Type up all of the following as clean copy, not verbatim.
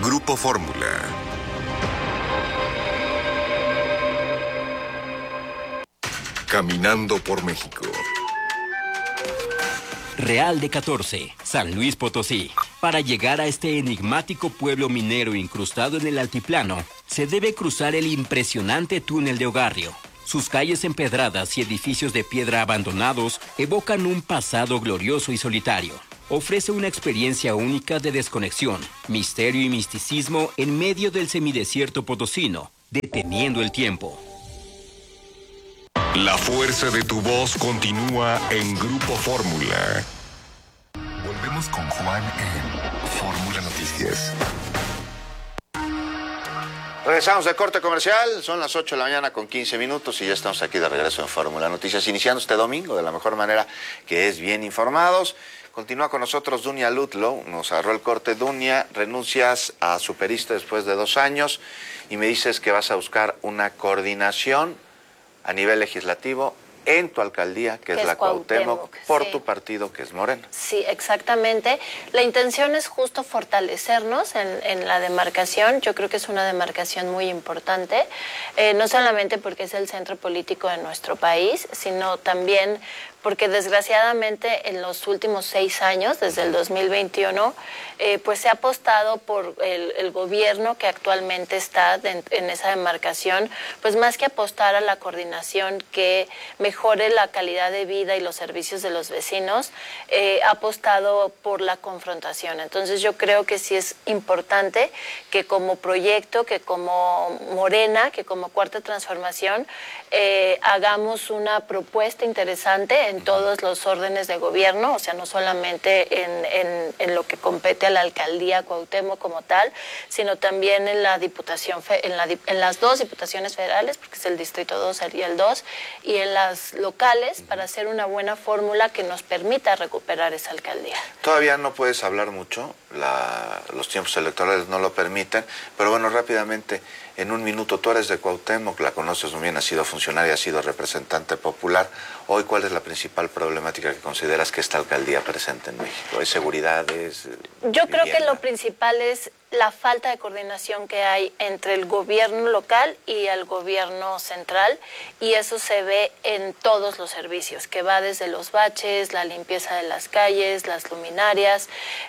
Grupo Fórmula. Caminando por México. Real de 14, San Luis Potosí. Para llegar a este enigmático pueblo minero incrustado en el altiplano, se debe cruzar el impresionante túnel de Ogarrio. Sus calles empedradas y edificios de piedra abandonados evocan un pasado glorioso y solitario. Ofrece una experiencia única de desconexión, misterio y misticismo en medio del semidesierto potosino, deteniendo el tiempo. La fuerza de tu voz continúa en Grupo Fórmula. Volvemos con Juan en Fórmula Noticias. Regresamos de corte comercial, son las 8 de la mañana con 15 minutos y ya estamos aquí de regreso en Fórmula Noticias, iniciando este domingo de la mejor manera, que es bien informados. Continúa con nosotros Dunia Lutlow, nos agarró el corte. Dunia, renuncias a Superista después de 2 años y me dices que vas a buscar una coordinación a nivel legislativo en tu alcaldía, que es la Cuauhtémoc, por tu partido, que es Morena. Sí, exactamente. La intención es justo fortalecernos en la demarcación. Yo creo que es una demarcación muy importante, no solamente porque es el centro político de nuestro país, sino también porque desgraciadamente en los últimos 6 años, desde el 2021, pues se ha apostado por el gobierno que actualmente está en esa demarcación, pues más que apostar a la coordinación que mejore la calidad de vida y los servicios de los vecinos, ha apostado por la confrontación. Entonces yo creo que sí es importante que como proyecto, que como Morena, que como Cuarta Transformación, hagamos una propuesta interesante en todos los órdenes de gobierno, o sea, no solamente en lo que compete a la alcaldía Cuauhtémoc como tal, sino también en la diputación, en las 2 diputaciones federales, porque es el distrito 2 sería el 2, y en las locales, para hacer una buena fórmula que nos permita recuperar esa alcaldía. Todavía no puedes hablar mucho, los tiempos electorales no lo permiten, pero bueno, rápidamente, en un minuto, tú eres de Cuauhtémoc, la conoces muy bien, has sido funcionaria, has sido representante popular. Hoy, ¿cuál es la principal problemática que consideras que esta alcaldía presenta en México? ¿Es seguridad? Yo creo que lo principal es la falta de coordinación que hay entre el gobierno local y el gobierno central, y eso se ve en todos los servicios, que va desde los baches, la limpieza de las calles, las luminarias.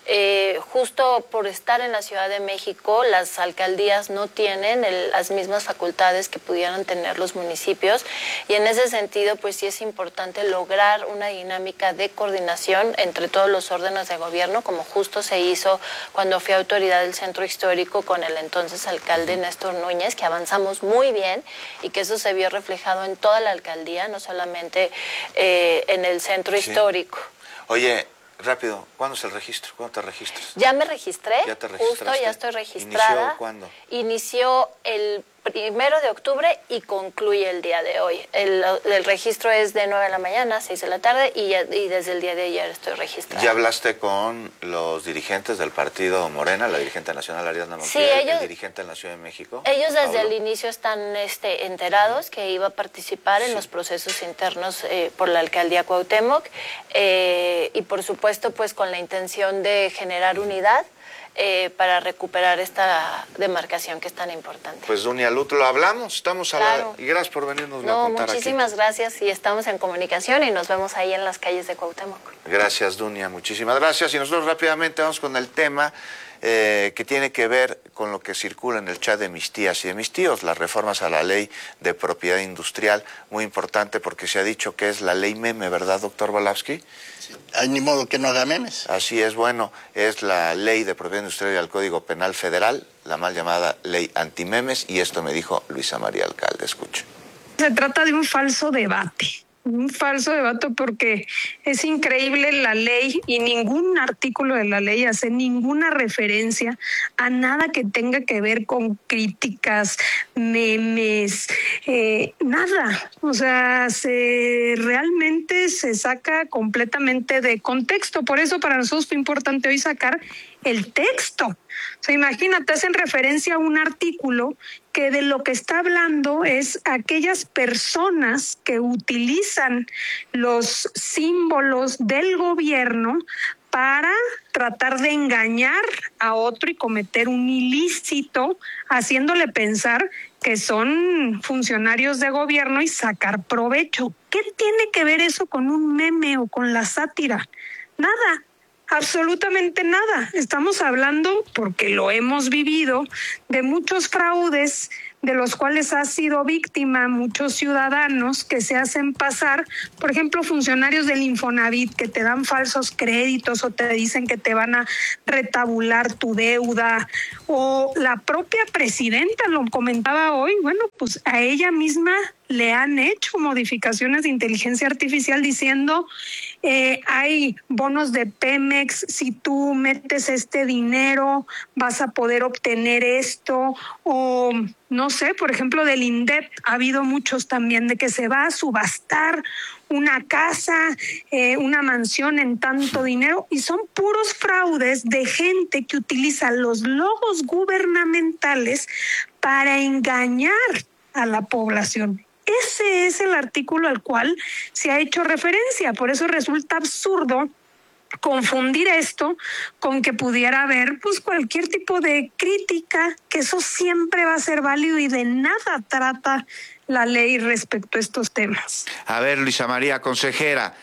Justo por estar en la Ciudad de México, las alcaldías no tienen las mismas facultades que pudieran tener los municipios, y en ese sentido pues sí es importante lograr una dinámica de coordinación entre todos los órdenes de gobierno, como justo se hizo cuando fui autoridad del Centro Histórico con el entonces alcalde Néstor Núñez, que avanzamos muy bien y que eso se vio reflejado en toda la alcaldía, no solamente en el Centro Histórico. Oye, rápido, ¿cuándo es el registro? ¿Cuándo te registras? Ya me registré, ¿Ya te justo ya estoy registrada. ¿Inició cuándo? Inició el 1 de octubre y concluye el día de hoy. El registro es de 9 de la mañana a 6 de la tarde y desde el día de ayer estoy registrada. ¿Ya hablaste con los dirigentes del partido Morena, la dirigente nacional Ariadna Montiel, el dirigente en la Ciudad de México? Ellos desde el inicio están enterados que iba a participar en los procesos internos por la alcaldía Cuauhtémoc, y por supuesto pues con la intención de generar unidad para recuperar esta demarcación que es tan importante. Pues Dunia Lut, lo hablamos, estamos y gracias por venirnos a contar aquí. Muchísimas gracias, y estamos en comunicación y nos vemos ahí en las calles de Cuauhtémoc. Gracias, Dunia, muchísimas gracias. Y nosotros rápidamente vamos con el tema que tiene que ver con lo que circula en el chat de mis tías y de mis tíos, las reformas a la ley de propiedad industrial, muy importante porque se ha dicho que es la ley meme, ¿verdad, doctor Balavsky? Sí. Hay ni modo que no haga memes. Así es, bueno, es la ley de propiedad industrial y al Código Penal Federal, la mal llamada ley antimemes, y esto me dijo Luisa María Alcalde, escuche. Se trata de un falso debate porque es increíble la ley, y ningún artículo de la ley hace ninguna referencia a nada que tenga que ver con críticas, memes, nada. O sea, realmente se saca completamente de contexto. Por eso para nosotros fue importante hoy sacar el texto. O sea, imagínate, hacen referencia a un artículo que de lo que está hablando es aquellas personas que utilizan los símbolos del gobierno para tratar de engañar a otro y cometer un ilícito, haciéndole pensar que son funcionarios de gobierno y sacar provecho. ¿Qué tiene que ver eso con un meme o con la sátira? Nada. Absolutamente nada. Estamos hablando, porque lo hemos vivido, de muchos fraudes de los cuales ha sido víctima muchos ciudadanos que se hacen pasar, por ejemplo, funcionarios del Infonavit que te dan falsos créditos o te dicen que te van a retabular tu deuda, o la propia presidenta lo comentaba hoy, bueno, pues a ella misma le han hecho modificaciones de inteligencia artificial diciendo hay bonos de Pemex, si tú metes este dinero vas a poder obtener esto, o no sé, por ejemplo del INDEP ha habido muchos también de que se va a subastar una casa, una mansión en tanto dinero, y son puros fraudes de gente que utiliza los logos gubernamentales para engañar a la población. Ese es el artículo al cual se ha hecho referencia. Por eso resulta absurdo confundir esto con que pudiera haber pues cualquier tipo de crítica, que eso siempre va a ser válido y de nada trata la ley respecto a estos temas. A ver, Luisa María, consejera,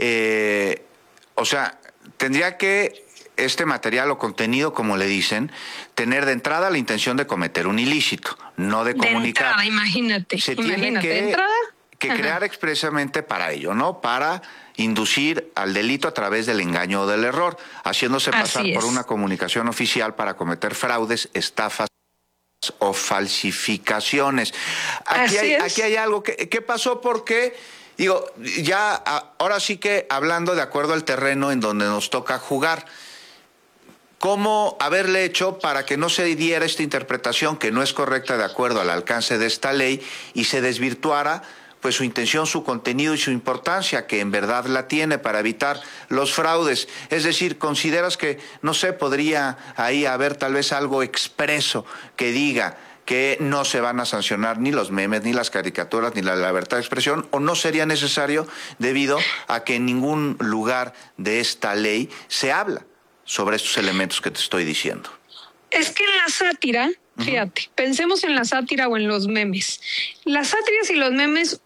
o sea, tendría que este material o contenido, como le dicen, tener de entrada la intención de cometer un ilícito, no de comunicar. De entrada, imagínate. Se tiene ¿de entrada? que crear expresamente para ello, ¿no? Para inducir al delito a través del engaño o del error, haciéndose pasar por una comunicación oficial para cometer fraudes, estafas o falsificaciones. Aquí hay algo ¿qué pasó? Porque digo, ya ahora sí que hablando de acuerdo al terreno en donde nos toca jugar, ¿cómo haberle hecho para que no se diera esta interpretación que no es correcta de acuerdo al alcance de esta ley y se desvirtuara pues su intención, su contenido y su importancia, que en verdad la tiene para evitar los fraudes? Es decir, ¿consideras que, no sé, podría ahí haber tal vez algo expreso que diga que no se van a sancionar ni los memes, ni las caricaturas, ni la libertad de expresión, o no sería necesario debido a que en ningún lugar de esta ley se habla sobre estos elementos que te estoy diciendo? Es que en la sátira, fíjate, pensemos en la sátira o en los memes. Las sátiras y los memes,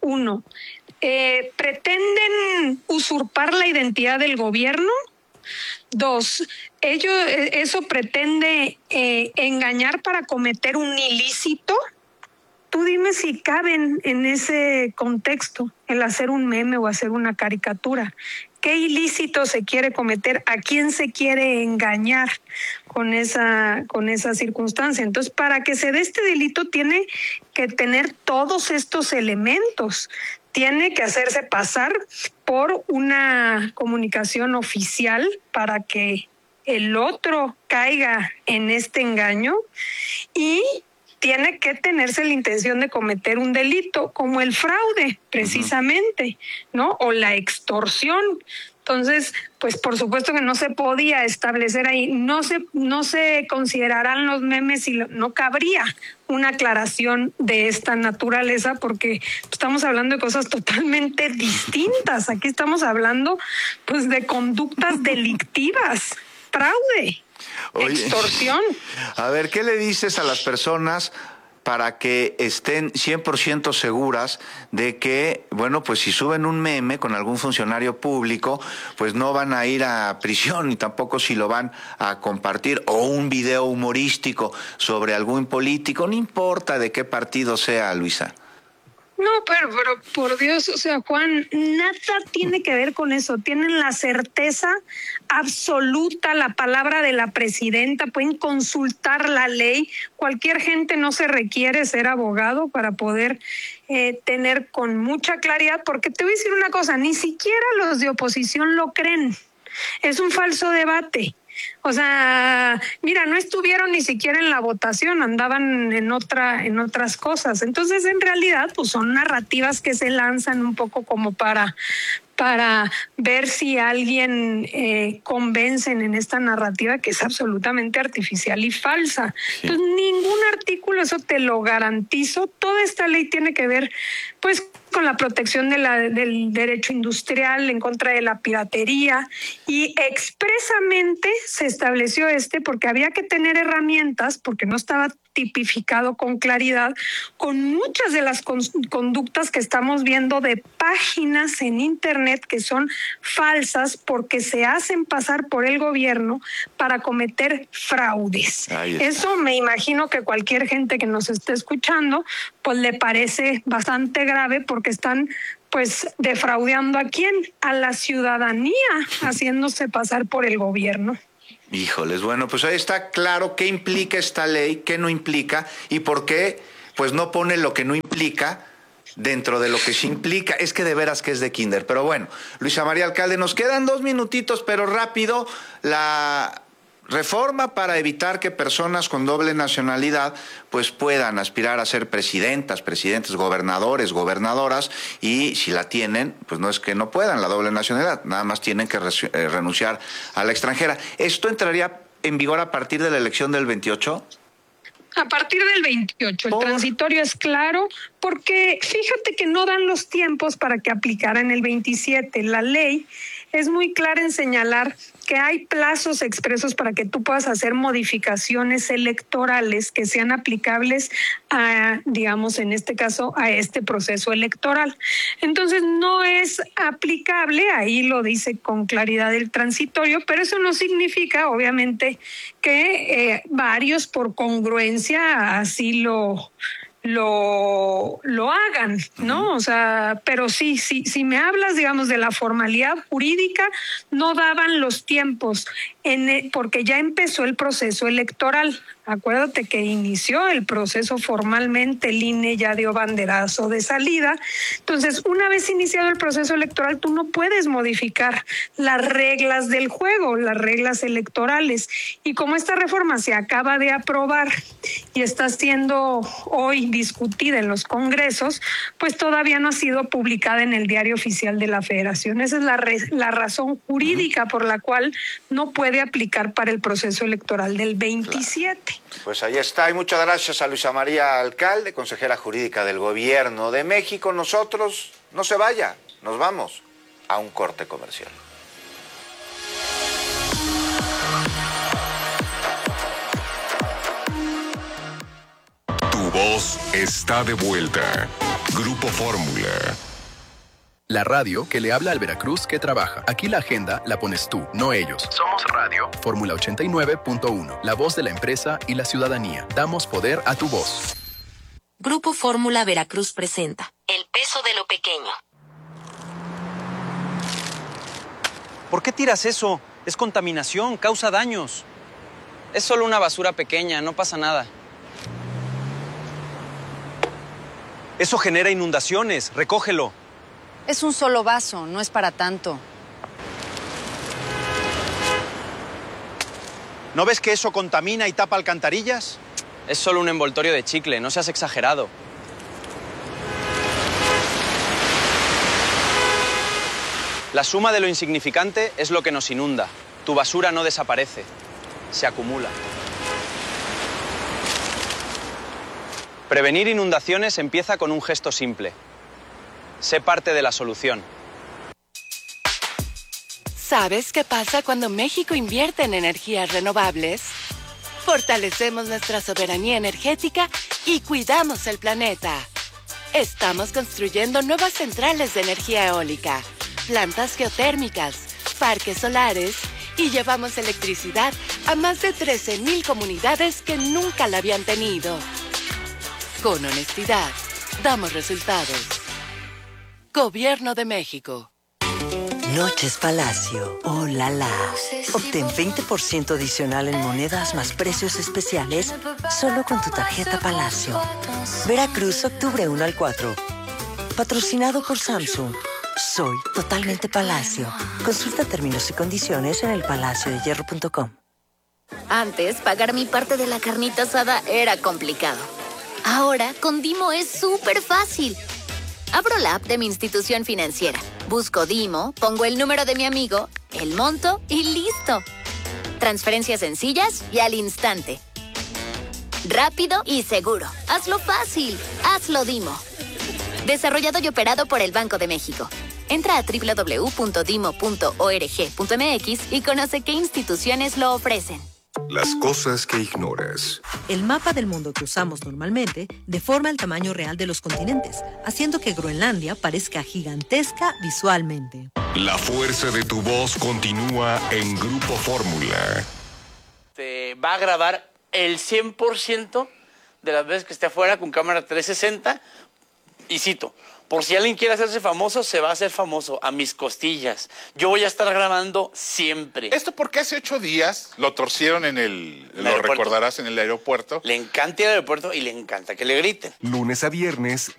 pretenden usurpar la identidad del gobierno. 2, eso pretende engañar para cometer un ilícito. Tú dime si caben en ese contexto el hacer un meme o hacer una caricatura. ¿Qué ilícito se quiere cometer? ¿A quién se quiere engañar con esa circunstancia? Entonces, para que se dé este delito tiene que tener todos estos elementos. Tiene que hacerse pasar por una comunicación oficial para que el otro caiga en este engaño, y tiene que tenerse la intención de cometer un delito como el fraude, precisamente, ¿no? O la extorsión. Entonces, pues por supuesto que no se podía establecer ahí, no se considerarán los memes y no cabría una aclaración de esta naturaleza, porque estamos hablando de cosas totalmente distintas. Aquí estamos hablando pues de conductas delictivas, fraude. Oye, extorsión. A ver, ¿qué le dices a las personas para que estén 100% seguras de que, bueno, pues si suben un meme con algún funcionario público, pues no van a ir a prisión, ni tampoco si lo van a compartir, o un video humorístico sobre algún político, no importa de qué partido sea, Luisa? No, pero por Dios, o sea, Juan, nada tiene que ver con eso. Tienen la certeza absoluta, la palabra de la presidenta, pueden consultar la ley. Cualquier gente, no se requiere ser abogado para poder tener con mucha claridad, porque te voy a decir una cosa, ni siquiera los de oposición lo creen. Es un falso debate. O sea, mira, no estuvieron ni siquiera en la votación, andaban en otras cosas. Entonces, en realidad, pues son narrativas que se lanzan un poco como para ver si alguien convencen en esta narrativa que es absolutamente artificial y falsa. Sí. Entonces, ningún artículo, eso te lo garantizo. Toda esta ley tiene que ver, pues, con la protección del derecho industrial, en contra de la piratería, y expresamente se estableció porque había que tener herramientas, porque no estaba tipificado con claridad, con muchas de las conductas que estamos viendo de páginas en Internet que son falsas porque se hacen pasar por el gobierno para cometer fraudes. Eso me imagino que cualquier gente que nos esté escuchando pues le parece bastante grave, porque están pues defraudando ¿a quién? A la ciudadanía, haciéndose pasar por el gobierno. Híjoles, bueno, pues ahí está claro qué implica esta ley, qué no implica y por qué pues no pone lo que no implica dentro de lo que sí implica. Es que de veras que es de kinder. Pero bueno, Luisa María Alcalde, nos quedan 2 minutitos, pero rápido. La reforma para evitar que personas con doble nacionalidad pues puedan aspirar a ser presidentas, presidentes, gobernadores, gobernadoras, y si la tienen, pues no es que no puedan la doble nacionalidad, nada más tienen que renunciar a la extranjera. ¿Esto entraría en vigor a partir de la elección del 28? A partir del 28, el transitorio es claro, porque fíjate que no dan los tiempos para que aplicara en el 27. La ley es muy clara en señalar que hay plazos expresos para que tú puedas hacer modificaciones electorales que sean aplicables a, digamos, en este caso, a este proceso electoral. Entonces, no es aplicable, ahí lo dice con claridad el transitorio, pero eso no significa, obviamente, que varios por congruencia así lo hagan, ¿no? O sea, pero sí, si me hablas, digamos, de la formalidad jurídica, no daban los tiempos porque ya empezó el proceso electoral. Acuérdate que inició el proceso formalmente, el INE ya dio banderazo de salida. Entonces, una vez iniciado el proceso electoral, tú no puedes modificar las reglas del juego, las reglas electorales. Y como esta reforma se acaba de aprobar y está siendo hoy discutida en los congresos, pues todavía no ha sido publicada en el Diario Oficial de la Federación. Esa es la razón jurídica por la cual no puede aplicar para el proceso electoral del 27. Claro. Pues ahí está, y muchas gracias a Luisa María Alcalde, consejera jurídica del Gobierno de México. Nosotros, no se vaya, nos vamos a un corte comercial. Tu voz está de vuelta. Grupo Fórmula. La radio que le habla al Veracruz que trabaja. Aquí la agenda la pones tú, no ellos. Somos Radio Fórmula 89.1, la voz de la empresa y la ciudadanía. Damos poder a tu voz. Grupo Fórmula Veracruz presenta El peso de lo pequeño. ¿Por qué tiras eso? Es contaminación, causa daños. Es solo una basura pequeña, no pasa nada. Eso genera inundaciones, recógelo. Es un solo vaso, no es para tanto. ¿No ves que eso contamina y tapa alcantarillas? Es solo un envoltorio de chicle, no seas exagerado. La suma de lo insignificante es lo que nos inunda. Tu basura no desaparece, se acumula. Prevenir inundaciones empieza con un gesto simple. Sé parte de la solución. ¿Sabes qué pasa cuando México invierte en energías renovables? Fortalecemos nuestra soberanía energética y cuidamos el planeta. Estamos construyendo nuevas centrales de energía eólica, plantas geotérmicas, parques solares y llevamos electricidad a más de 13,000 comunidades que nunca la habían tenido. Con honestidad, damos resultados. Gobierno de México. Noches Palacio. ¡Oh, la la! Obtén 20% adicional en monedas más precios especiales solo con tu tarjeta Palacio. Veracruz, octubre 1 al 4. Patrocinado por Samsung. Soy totalmente Palacio. Consulta términos y condiciones en elpalaciodehierro.com. Antes, pagar mi parte de la carnita asada era complicado. Ahora, con Dimo es súper fácil. Abro la app de mi institución financiera, busco Dimo, pongo el número de mi amigo, el monto y listo. Transferencias sencillas y al instante. Rápido y seguro. Hazlo fácil. Hazlo Dimo. Desarrollado y operado por el Banco de México. Entra a www.dimo.org.mx y conoce qué instituciones lo ofrecen. Las cosas que ignoras. El mapa del mundo que usamos normalmente deforma el tamaño real de los continentes, haciendo que Groenlandia parezca gigantesca visualmente. La fuerza de tu voz continúa en Grupo Fórmula. Te va a grabar el 100% de las veces que esté afuera con cámara 360 y cito, por si alguien quiere hacerse famoso, se va a hacer famoso a mis costillas. Yo voy a estar grabando siempre. Esto porque hace 8 días lo torcieron en el lo recordarás, en el aeropuerto. Le encanta ir al aeropuerto y le encanta que le griten. Lunes a viernes,